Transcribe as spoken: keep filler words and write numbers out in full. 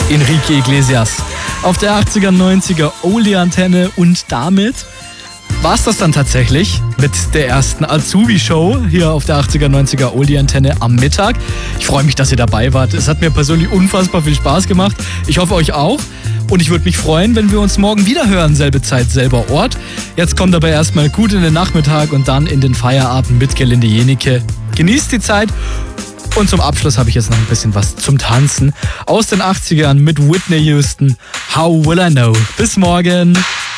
Enrique Iglesias auf der achtziger neunziger Oldie-Antenne und damit war es das dann tatsächlich mit der ersten Azubi-Show hier auf der achtziger neunziger Oldie-Antenne am Mittag. Ich freue mich, dass ihr dabei wart. Es hat mir persönlich unfassbar viel Spaß gemacht. Ich hoffe, euch auch. Und ich würde mich freuen, wenn wir uns morgen wieder hören. Selbe Zeit, selber Ort. Jetzt kommt aber erstmal gut in den Nachmittag und dann in den Feierabend mit Gelinde Jenike. Genießt die Zeit. Und zum Abschluss habe ich jetzt noch ein bisschen was zum Tanzen aus den achtzigern mit Whitney Houston. How will I know? Bis morgen.